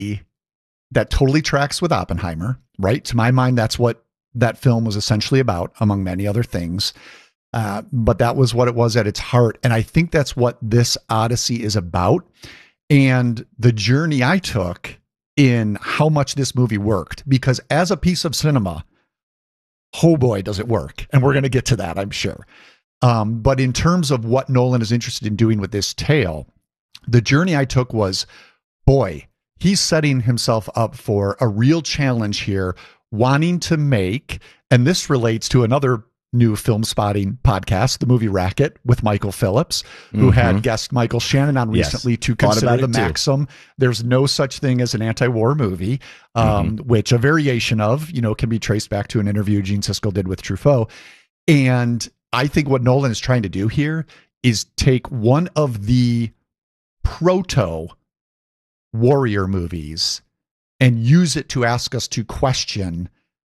that totally tracks with Oppenheimer, right? To my mind, that's what that film was essentially about, among many other things. But that was what it was at its heart. And I think that's what this Odyssey is about. And the journey I took in how much this movie worked, because as a piece of cinema, oh boy, does it work. And we're going to get to that, I'm sure. But in terms of what Nolan is interested in doing with this tale, the journey I took was, boy, he's setting himself up for a real challenge here, wanting to make, and this relates to another new film spotting podcast, the movie Racket, with Michael Phillips, who had guest Michael Shannon on recently to consider the maxim. There's no such thing as an anti-war movie, which a variation of, can be traced back to an interview Gene Siskel did with Truffaut. And I think what Nolan is trying to do here is take one of the proto warrior movies and use it to ask us to question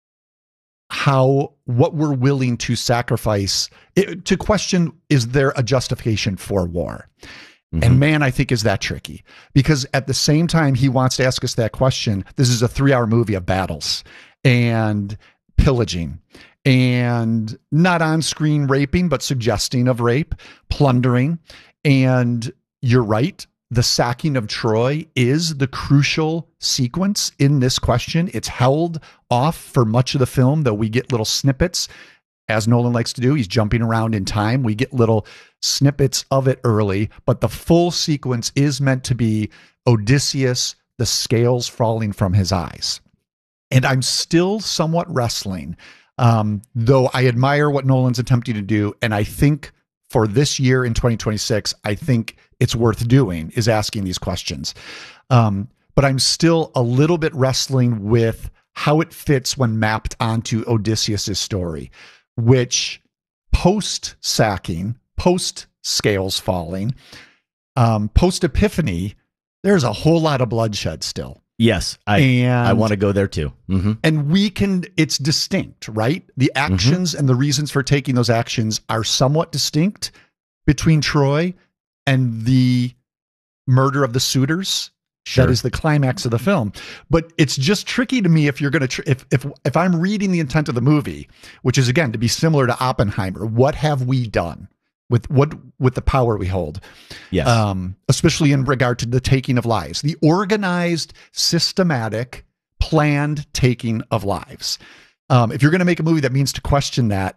what we're willing to sacrifice, to question, is there a justification for war? And man, I think is that tricky, because at the same time he wants to ask us that question, this is a 3-hour movie of battles and pillaging and not on-screen raping, but suggesting of rape, plundering. And you're right, the sacking of Troy is the crucial sequence in this question. It's held off for much of the film, though we get little snippets, as Nolan likes to do. He's jumping around in time. We get little snippets of it early, but the full sequence is meant to be Odysseus, the scales falling from his eyes. And I'm still somewhat wrestling, though I admire what Nolan's attempting to do. And I think for this year in 2026, I think it's worth doing, is asking these questions. But I'm still a little bit wrestling with how it fits when mapped onto Odysseus's story, which post-sacking, post-scales falling, post-epiphany, there's a whole lot of bloodshed still. Yes, I want to go there too. And it's distinct, right? The actions and the reasons for taking those actions are somewhat distinct between Troy and the murder of the suitors. Sure. That is the climax of the film. But it's just tricky to me if you're going to, if I'm reading the intent of the movie, which is again to be similar to Oppenheimer, what have we done with the power we hold? Yes. Especially in regard to the taking of lives, the organized, systematic, planned taking of lives. If you're going to make a movie that means to question that,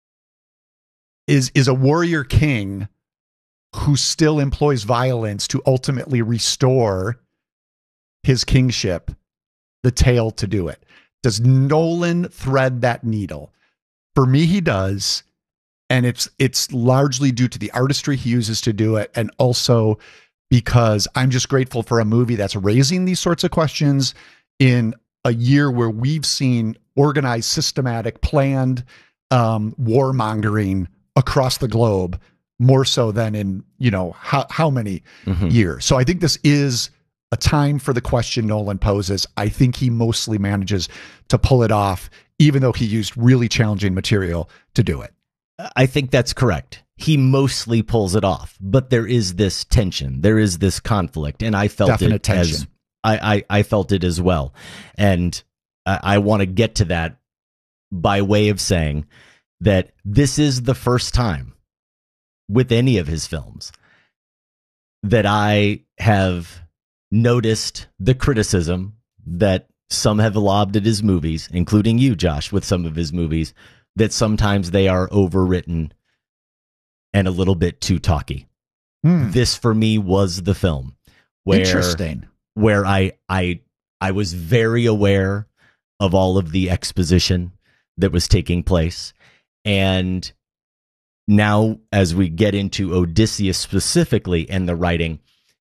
is a warrior king who still employs violence to ultimately restore his kingship, the tale to do it. Does Nolan thread that needle? For me, he does. And it's largely due to the artistry he uses to do it. And also because I'm just grateful for a movie that's raising these sorts of questions in a year where we've seen organized, systematic, planned warmongering across the globe, more so than in, how many years. So I think this is a time for the question Nolan poses. I think he mostly manages to pull it off, even though he used really challenging material to do it. I think that's correct. He mostly pulls it off, but there is this tension. There is this conflict, and I felt Definite it tension. as I felt it as well. And I want to get to that by way of saying that this is the first time with any of his films that I have noticed the criticism that some have lobbed at his movies, including you, Josh, with some of his movies, that sometimes they are overwritten and a little bit too talky. This for me was the film where I was very aware of all of the exposition that was taking place. And now as we get into Odysseus specifically and the writing,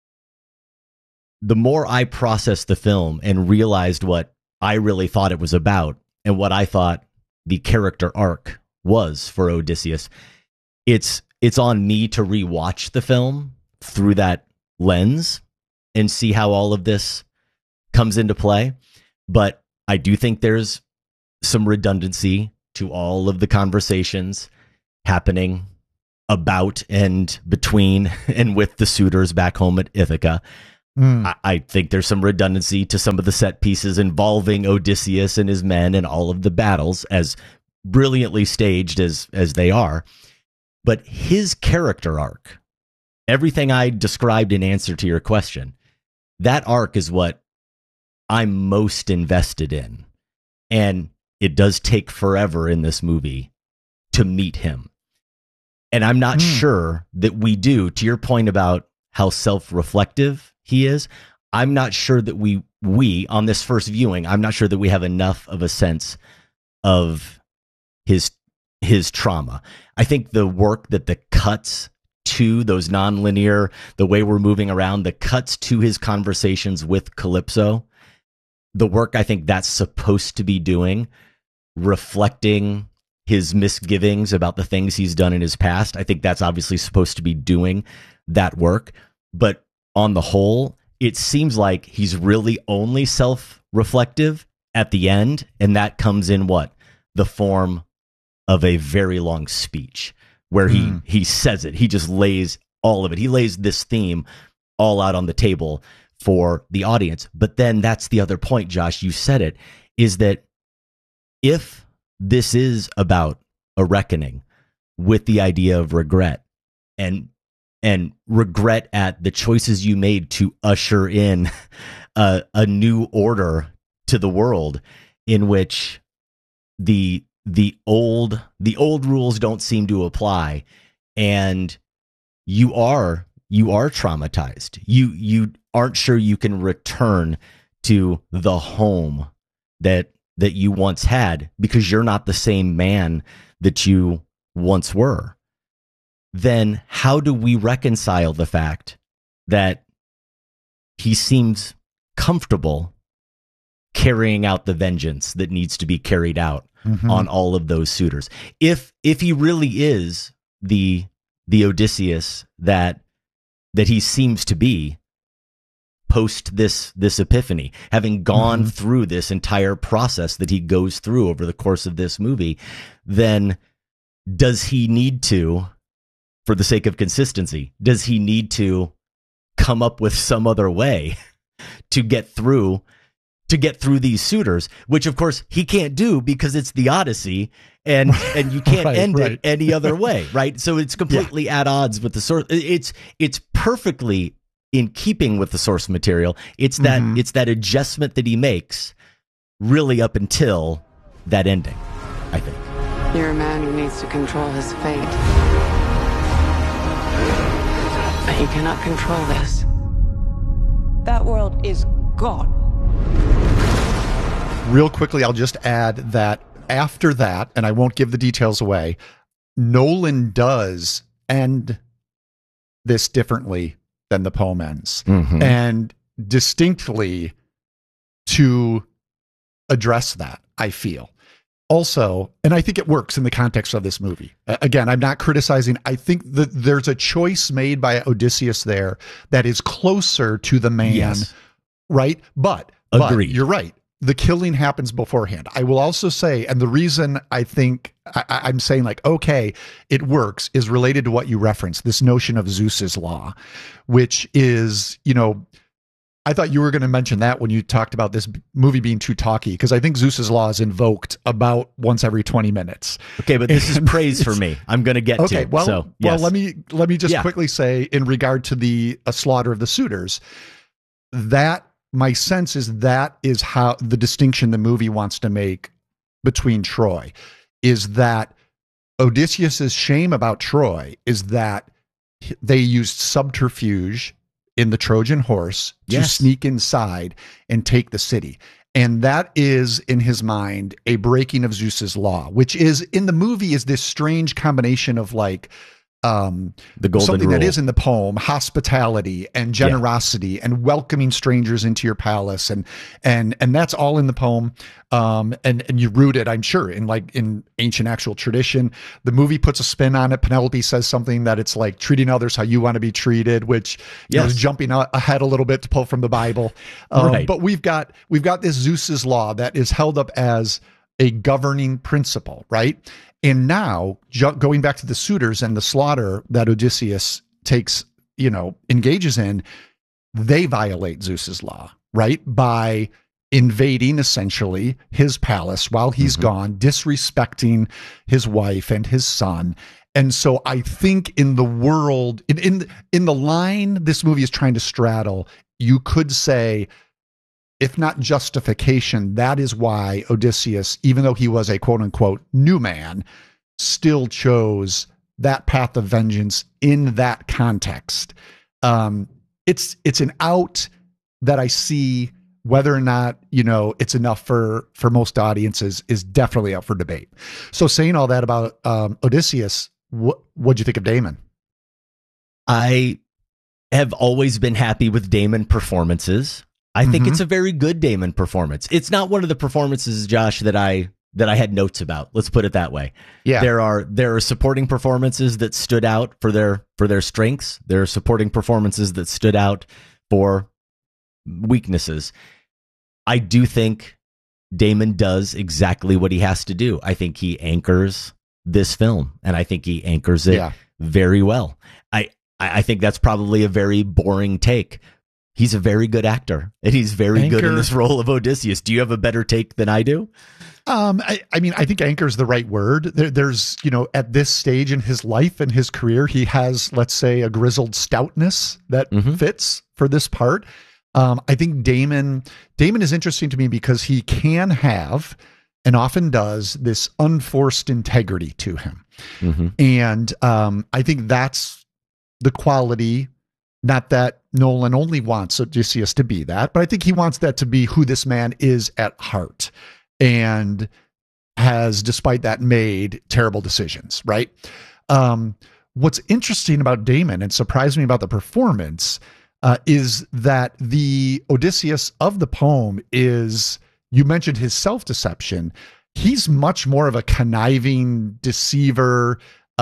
the more I processed the film and realized what I really thought it was about and what I thought the character arc was for Odysseus, it's on me to rewatch the film through that lens and see how all of this comes into play. But I do think there's some redundancy to all of the conversations happening about and between and with the suitors back home at Ithaca. I think there's some redundancy to some of the set pieces involving Odysseus and his men and all of the battles, as brilliantly staged as they are. But his character arc, everything I described in answer to your question, that arc is what I'm most invested in. And it does take forever in this movie to meet him. And I'm not sure that we do, to your point about how self-reflective he is, I'm not sure that we on this first viewing, I'm not sure that we have enough of a sense of his trauma. I think the work that the cuts to those nonlinear, the way we're moving around, the cuts to his conversations with Calypso, the work I think that's supposed to be doing, reflecting his misgivings about the things he's done in his past. I think that's obviously supposed to be doing that work. But on the whole, it seems like he's really only self-reflective at the end. And that comes in what? The form of a very long speech where he says it. He just lays all of it. He lays this theme all out on the table for the audience. But then that's the other point, Josh, you said it, is that if this is about a reckoning with the idea of regret and regret at the choices you made to usher in a new order to the world in which the old rules don't seem to apply, and you are traumatized. You aren't sure you can return to the home that you once had because you're not the same man that you once were. Then how do we reconcile the fact that he seems comfortable carrying out the vengeance that needs to be carried out on all of those suitors? If he really is the Odysseus that he seems to be post this epiphany, having gone through this entire process that he goes through over the course of this movie, then does he need to, for the sake of consistency, does he need to come up with some other way to get through these suitors, which of course he can't do because it's the Odyssey and you can't end it any other way, right? So it's completely at odds with the source. It's perfectly in keeping with the source material. It's that adjustment that he makes really up until that ending, I think. You're a man who needs to control his fate. But you cannot control this. That world is gone. Real quickly, I'll just add that after that, and I won't give the details away, Nolan does end this differently than the poem ends, and distinctly to address that, I feel. Also, and I think it works in the context of this movie. Again, I'm not criticizing. I think that there's a choice made by Odysseus there that is closer to the man, right? But you're right. The killing happens beforehand. I will also say, and the reason I think I'm saying like, okay, it works is related to what you referenced, this notion of Zeus's law, which is, I thought you were going to mention that when you talked about this movie being too talky, because I think Zeus's law is invoked about once every 20 minutes. Okay, but this is praise for me. I'm going to get to. Well, let me just quickly say in regard to the slaughter of the suitors, that my sense is that is how the distinction the movie wants to make between Troy is that Odysseus's shame about Troy is that they used subterfuge in the Trojan horse to sneak inside and take the city. And that is, in his mind, a breaking of Zeus's law, which is in the movie is this strange combination of like, the golden something rule that is in the poem, hospitality and generosity and welcoming strangers into your palace. And that's all in the poem. And you root it, I'm sure, in ancient actual tradition. The movie puts a spin on it. Penelope says something that it's like treating others how you want to be treated, which is jumping ahead a little bit to pull from the Bible. But we've got this Zeus's law that is held up as a governing principle, right? And now, going back to the suitors and the slaughter that Odysseus engages in, they violate Zeus's law, right? By invading essentially his palace while he's gone, disrespecting his wife and his son. And so I think in the world, in the line this movie is trying to straddle, you could say, if not justification, that is why Odysseus, even though he was a quote unquote new man, still chose that path of vengeance in that context. It's an out that I see. Whether or not, it's enough for most audiences is definitely up for debate. So saying all that about Odysseus, what'd you think of Damon? I have always been happy with Damon performances. I think it's a very good Damon performance. It's not one of the performances, Josh, that I had notes about. Let's put it that way. Yeah. There are supporting performances that stood out for their strengths. There are supporting performances that stood out for weaknesses. I do think Damon does exactly what he has to do. I think he anchors this film, and I think he anchors it very well. I think that's probably a very boring take. He's a very good actor, and he's very good in this role of Odysseus. Do you have a better take than I do? I mean, I think anchor is the right word. There's, at this stage in his life and his career, he has, let's say, a grizzled stoutness that fits for this part. I think Damon is interesting to me because he can have, and often does, this unforced integrity to him. And I think that's the quality, not that Nolan only wants Odysseus to be that, but I think he wants that to be who this man is at heart, and has, despite that, made terrible decisions, right? What's interesting about Damon and surprised me about the performance is that the Odysseus of the poem is, you mentioned his self-deception. He's much more of a conniving deceiver,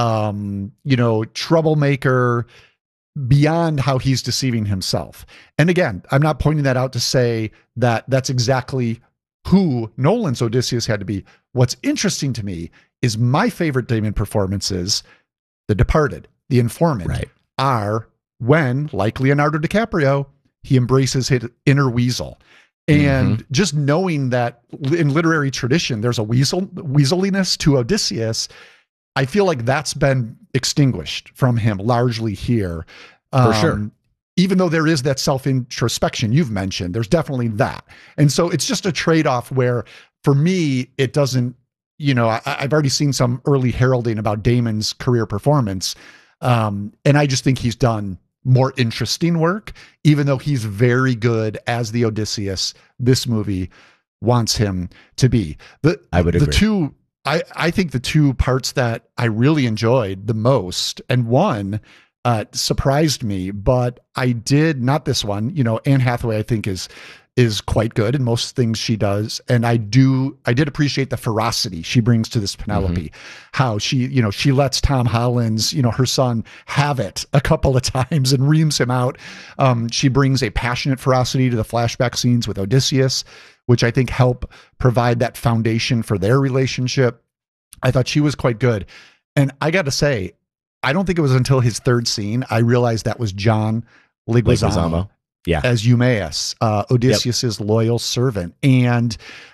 troublemaker, beyond how he's deceiving himself. And again, I'm not pointing that out to say that that's exactly who Nolan's Odysseus had to be. What's interesting to me is my favorite Damon performances, The Departed, The Informant, are when, like Leonardo DiCaprio, he embraces his inner weasel. And just knowing that in literary tradition, there's a weaseliness to Odysseus, I feel like that's been extinguished from him largely here. For sure. Even though there is that self-introspection you've mentioned, there's definitely that. And so it's just a trade-off where, for me, it doesn't, I've already seen some early heralding about Damon's career performance. And I just think he's done more interesting work, even though he's very good as the Odysseus this movie wants him to be. I would agree. I think the two parts that I really enjoyed the most, and one surprised me, but I did not this one. Anne Hathaway, I think, is quite good in most things she does, and I did appreciate the ferocity she brings to this Penelope. How she lets Tom Holland's her son have it a couple of times and reams him out. She brings a passionate ferocity to the flashback scenes with Odysseus, which I think help provide that foundation for their relationship. I thought she was quite good. And I got to say, I don't think it was until his third scene I realized that was John Leguizamo. As Eumaeus, Odysseus's loyal servant. And,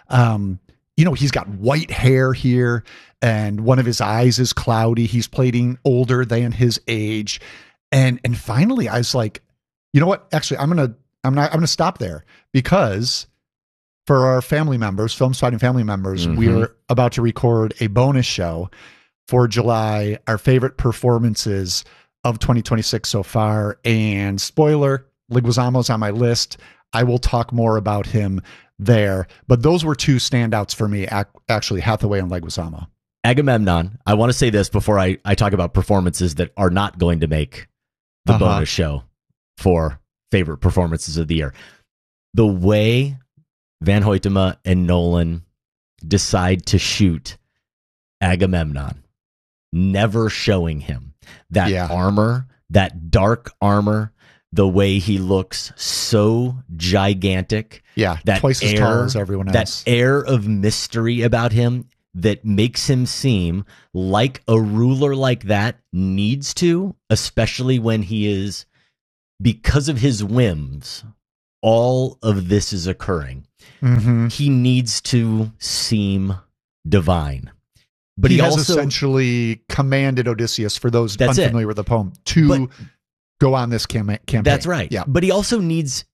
he's got white hair here, and one of his eyes is cloudy. He's playing older than his age. And finally I was like, you know what? Actually, I'm going to stop there, because for our family members, Film Spotting family members, we're about to record a bonus show for July, our favorite performances of 2026 so far. And spoiler, Leguizamo's on my list. I will talk more about him there. But those were two standouts for me, actually, Hathaway and Leguizamo. Agamemnon, I want to say this before I talk about performances that are not going to make the bonus show for favorite performances of the year. The way Van Hoytema and Nolan decide to shoot Agamemnon, never showing him that armor, that dark armor, the way he looks so gigantic. Yeah, that twice as tall as everyone else. That air of mystery about him that makes him seem like a ruler like that needs to, especially when he is because of his whims, all of this is occurring. Mm-hmm. He needs to seem divine. But he he has also essentially commanded Odysseus, for those That's unfamiliar with the poem, to go on this campaign. That's right. Yeah. But he also needs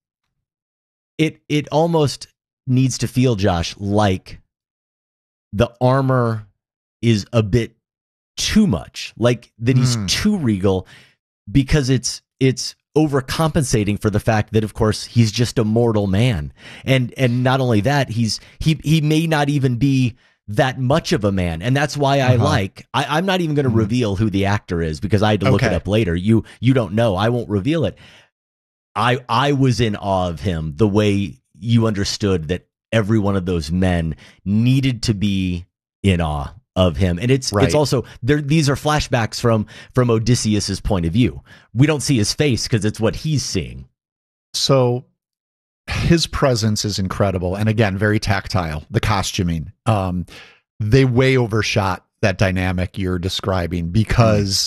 it almost needs to feel, Josh, like the armor is a bit too much, like that he's too regal, because it's overcompensating for the fact that, of course, he's just a mortal man. And not only that, he may not even be that much of a man. And that's why I'm not even going to reveal who the actor is, because I had to look it up later. You don't know. I won't reveal it. I was in awe of him, the way you understood that every one of those men needed to be in awe of him. And it's also these are flashbacks from Odysseus's point of view. We don't see his face because it's what he's seeing. So his presence is incredible, and again, very tactile. The costuming, they way overshot that dynamic you're describing, because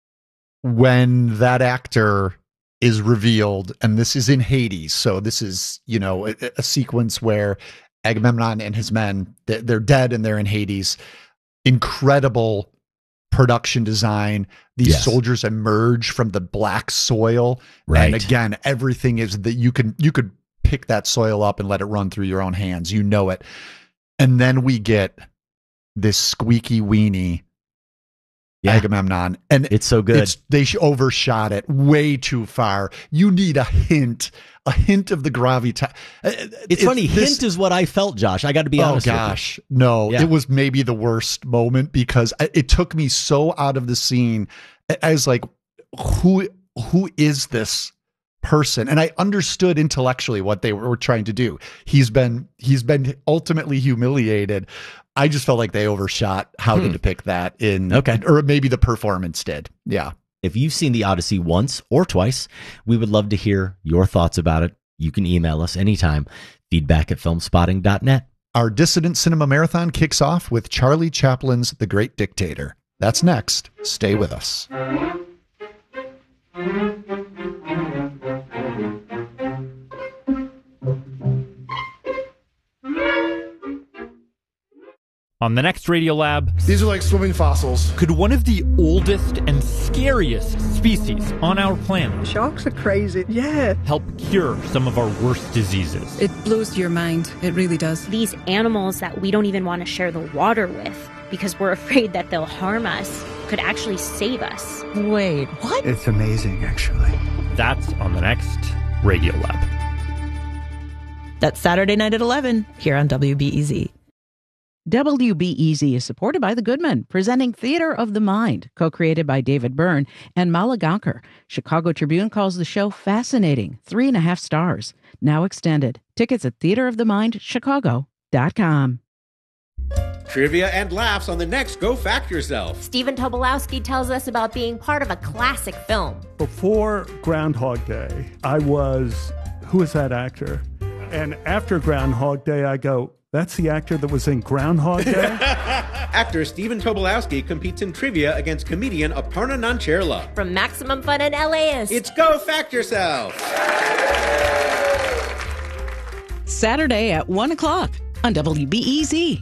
when that actor is revealed, and this is in Hades, so this is, a sequence where Agamemnon and his men, they're dead and they're in Hades. Incredible production design. These soldiers emerge from the black soil, and again, everything is that you could pick that soil up and let it run through your own hands. You know it. And then we get this squeaky weenie Agamemnon, and it's so good. They overshot it way too far. You need a hint of the gravitas. It's funny. Hint is what I felt, Josh. I got to be honest. Oh gosh, no! It was maybe the worst moment, because it took me so out of the scene. I was like, who is this person? And I understood intellectually what they were trying to do. He's been ultimately humiliated. I just felt like they overshot how to depict that or maybe the performance did. Yeah. If you've seen The Odyssey once or twice, we would love to hear your thoughts about it. You can email us anytime, feedback@filmspotting.net. Our Dissident Cinema Marathon kicks off with Charlie Chaplin's The Great Dictator. That's next. Stay with us. On the next Radiolab, these are like swimming fossils. Could one of the oldest and scariest species on our planet, sharks are crazy, help cure some of our worst diseases? It blows your mind. It really does. These animals that we don't even want to share the water with because we're afraid that they'll harm us could actually save us. Wait, what? It's amazing, actually. That's on the next Radiolab. That's Saturday night at 11 here on WBEZ. WBEZ is supported by The Goodman, presenting Theater of the Mind, co-created by David Byrne and Mala Gankar. Chicago Tribune calls the show fascinating, 3.5 stars. Now extended. Tickets at theaterofthemindchicago.com. Trivia and laughs on the next Go Fact Yourself. Stephen Tobolowsky tells us about being part of a classic film. Before Groundhog Day, I was, who is that actor? And after Groundhog Day, I go, that's the actor that was in Groundhog Day? Actor Stephen Tobolowsky competes in trivia against comedian Aparna Nancherla. From Maximum Fun in LAist, it's Go Fact Yourself. Saturday at 1 o'clock on WBEZ.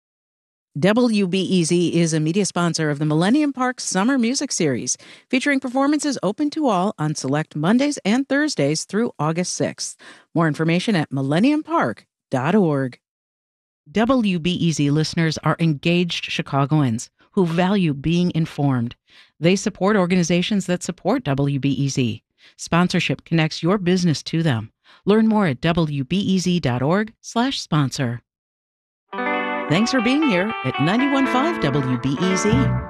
WBEZ is a media sponsor of the Millennium Park Summer Music Series, featuring performances open to all on select Mondays and Thursdays through August 6th. More information at millenniumpark.org. WBEZ listeners are engaged Chicagoans who value being informed. They support organizations that support WBEZ. Sponsorship connects your business to them. Learn more at wbez.org/sponsor. Thanks for being here at 91.5 WBEZ.